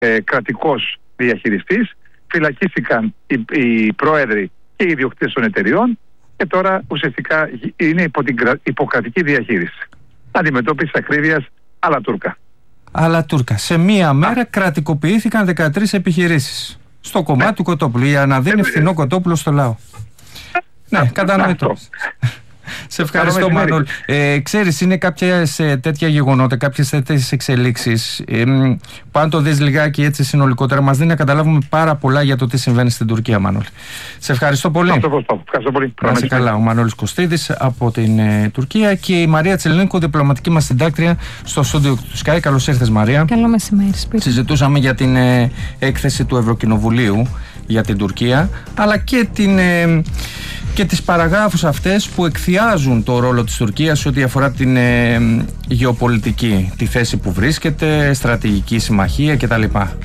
κρατικός διαχειριστής. Φυλακίστηκαν οι πρόεδροι και οι ιδιοκτήτες των εταιριών και τώρα ουσιαστικά είναι υπό την υποκρατική διαχείριση. Αντιμετώπιση ακρίβειας άλλα Τούρκα. Σε μία μέρα κρατικοποιήθηκαν 13 επιχειρήσεις στο κομμάτι του κοτόπουλου για να δίνει φθηνό κοτόπουλο στο λαό. Ναι, κατανοητό. Σε ευχαριστώ, Μανώλη. Ξέρεις, είναι κάποιες τέτοια γεγονότα, κάποιες τέτοιες εξελίξεις που αν το δεις λιγάκι έτσι συνολικότερα μας δίνει να καταλάβουμε πάρα πολλά για το τι συμβαίνει στην Τουρκία, Μανώλη. Σε ευχαριστώ πολύ. Ευχαριστώ πολύ. Να είσαι καλά. Ο Μανώλης Κωστίδης από την Τουρκία και η Μαρία Τσελενίκου, διπλωματική μας συντάκτρια στο στούντιο του Sky. Καλώς ήρθες, Μαρία. Καλό μεσημέρι. Συζητούσαμε για την έκθεση του Ευρωκοινοβουλίου για την Τουρκία, αλλά και τις παραγράφους αυτές που εκθιάζουν το ρόλο της Τουρκίας ό,τι αφορά την γεωπολιτική, τη θέση που βρίσκεται, στρατηγική συμμαχία κτλ.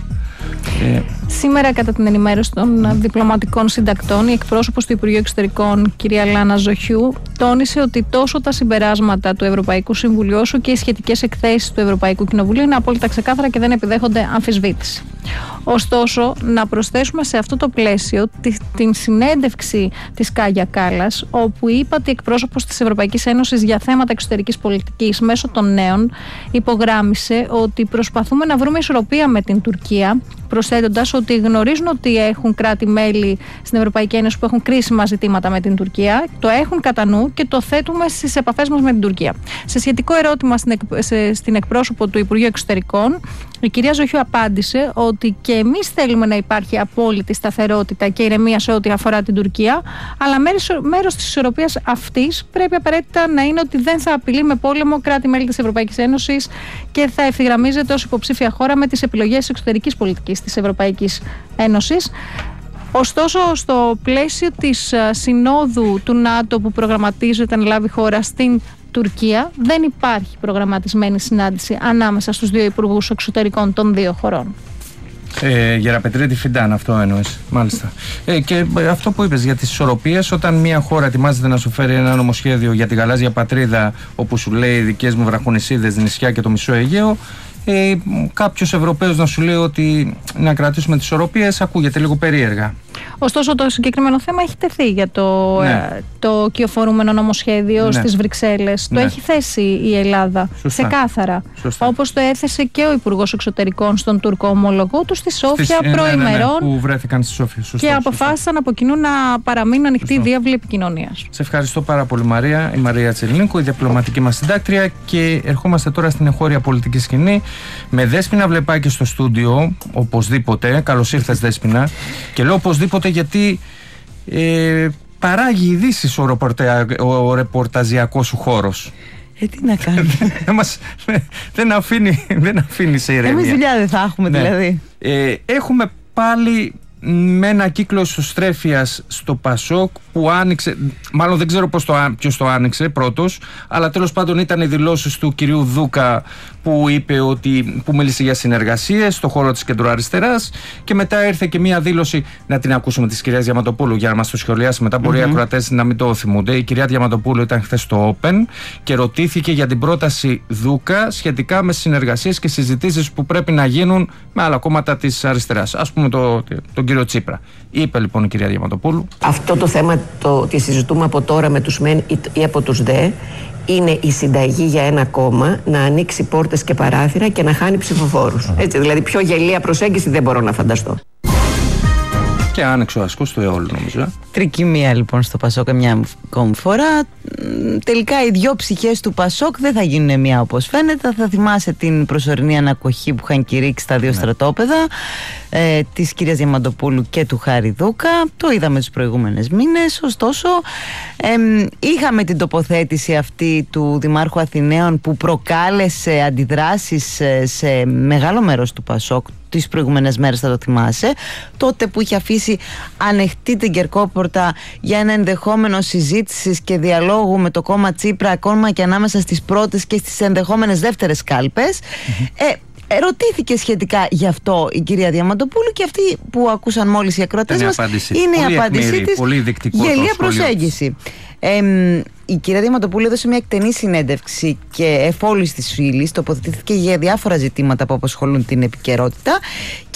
Σήμερα, κατά την ενημέρωση των διπλωματικών συντακτών, η εκπρόσωπος του Υπουργείου Εξωτερικών, κυρία Λάνα Ζοχιού, τόνισε ότι τόσο τα συμπεράσματα του Ευρωπαϊκού Συμβουλίου όσο και οι σχετικές εκθέσεις του Ευρωπαϊκού Κοινοβουλίου είναι απόλυτα ξεκάθαρα και δεν επιδέχονται αμφισβήτηση. Ωστόσο, να προσθέσουμε σε αυτό το πλαίσιο την συνέντευξη της Κάγια Κάλλας, όπου είπα ότι εκπρόσωπος της Ευρωπαϊκής Ένωσης για θέματα εξωτερικής πολιτικής μέσω των νέων υπογράμμισε ότι προσπαθούμε να βρούμε ισορροπία με την Τουρκία, προσθέτοντας ότι γνωρίζουν ότι έχουν κράτη-μέλη στην Ευρωπαϊκή Ένωση που έχουν κρίσιμα ζητήματα με την Τουρκία, το έχουν κατά νου και το θέτουμε στις επαφές μας με την Τουρκία. Σε σχετικό ερώτημα στην εκπρόσωπο του Υπουργείου Εξωτερικών, η κυρία Ζοχιού απάντησε ότι και εμείς θέλουμε να υπάρχει απόλυτη σταθερότητα και ηρεμία σε ό,τι αφορά την Τουρκία, αλλά μέρος της ισορροπίας αυτής πρέπει απαραίτητα να είναι ότι δεν θα απειλεί με πόλεμο κράτη-μέλη της Ευρωπαϊκής Ένωσης και θα ευθυγραμμίζεται ως υποψήφια χώρα με τις επιλογές εξωτερικής πολιτικής της Ευρωπαϊκής Ένωσης. Ωστόσο, στο πλαίσιο της συνόδου του ΝΑΤΟ που προγραμματίζεται να λάβει χώρα στην Τουρκία, δεν υπάρχει προγραμματισμένη συνάντηση ανάμεσα στους δύο υπουργούς εξωτερικών των δύο χωρών. Γεραπετρίτη Φιντάν, αυτό εννοείς. Μάλιστα. Και αυτό που είπες για τις ισορροπίες, όταν μια χώρα ετοιμάζεται να σου φέρει ένα νομοσχέδιο για τη γαλάζια πατρίδα, όπου σου λέει δικές μου βραχονησίδες, νησιά και το μισό Αιγαίο, κάποιος Ευρωπαίος να σου λέει ότι να κρατήσουμε τις ισορροπίες, ακούγεται λίγο περίεργα. Ωστόσο, το συγκεκριμένο θέμα έχει τεθεί για το κυοφορούμενο νομοσχέδιο στις Βρυξέλλες. Το έχει θέσει η Ελλάδα ξεκάθαρα. Όπως το έθεσε και ο Υπουργός Εξωτερικών στον Τούρκο ομολογό του στη Σόφια προημερών. Που βρέθηκαν στη Σόφια. Και αποφάσισαν από κοινού να παραμείνουν ανοιχτοί οι διάβλοι επικοινωνίας. Σε ευχαριστώ πάρα πολύ, Μαρία. Η Μαρία Τσελενίκου, η διπλωματική μας συντάκτρια. Και ερχόμαστε τώρα στην εγχώρια πολιτική σκηνή με Δέσποινα Βλεπάκη στο στούντιο. Οπωσδήποτε. Καλώς ήρθες, Δέσποινα. Και λέω οπωσδήποτε γιατί παράγει ειδήσεις ο ρεπορταζιακός σου χώρος. Τι να κάνουμε. Δεν αφήνει σε ηρεμία. Εμείς δουλειά δεν θα έχουμε, δηλαδή. Έχουμε πάλι με ένα κύκλο ισοστρέφειας στο Πασόκ που άνοιξε, μάλλον δεν ξέρω ποιος το άνοιξε πρώτος, αλλά τέλος πάντων ήταν οι δηλώσεις του κυρίου Δούκα που είπε που μίλησε για συνεργασίες στο χώρο της κεντροαριστεράς, και μετά ήρθε και μία δήλωση, να την ακούσουμε, της κυρίας Διαματοπούλου για να μας το σχολιάσει μετά, μπορεί οι ακροατές να μην το θυμούνται. Η κυρία Διαματοπούλου ήταν χθες στο Open και ρωτήθηκε για την πρόταση Δούκα σχετικά με συνεργασίες και συζητήσεις που πρέπει να γίνουν με άλλα κόμματα της αριστεράς, ας πούμε τον κύριο Τσίπρα. Είπε λοιπόν η κυρία Διαματοπούλου: αυτό το θέμα το ότι συζητούμε από τώρα με τους ΜΕΝ ή από τους ΔΕ είναι η συνταγή για ένα κόμμα να ανοίξει πόρτες και παράθυρα και να χάνει ψηφοφόρους. Έτσι, δηλαδή πιο γελία προσέγγιση δεν μπορώ να φανταστώ. Και άνοιξε ο ασκός του αιώλου, νομίζω. Τρικυμία λοιπόν στο Πασόκ μια ακόμη φορά. Τελικά οι δυο ψυχές του Πασόκ δεν θα γίνουν μία όπως φαίνεται. Θα θυμάσαι την προσωρινή ανακοχή που είχαν κηρύξει τα δύο στρατόπεδα, της κυρίας Διαμαντοπούλου και του Χάρη Δούκα. Το είδαμε τους προηγούμενες μήνες. Ωστόσο, είχαμε την τοποθέτηση αυτή του Δημάρχου Αθηναίων που προκάλεσε αντιδράσεις σε μεγάλο μέρος του Πασόκ τις προηγούμενες μέρες, θα το θυμάσαι, τότε που είχε αφήσει ανοιχτή την κερκόπορτα για ένα ενδεχόμενο συζήτησης και διαλόγου με το κόμμα Τσίπρα, ακόμα και ανάμεσα στις πρώτες και στις ενδεχόμενες δεύτερες κάλπες. Ρωτήθηκε σχετικά γι' αυτό η κυρία Διαμαντοπούλου και αυτή που ακούσαν μόλις οι ακροατές μας είναι η απάντησή της. Γελία προσέγγιση. Η κυρία Διαμαντοπούλου έδωσε μια εκτενή συνέντευξη και εφόλης της φύλης τοποθετήθηκε για διάφορα ζητήματα που απασχολούν την επικαιρότητα.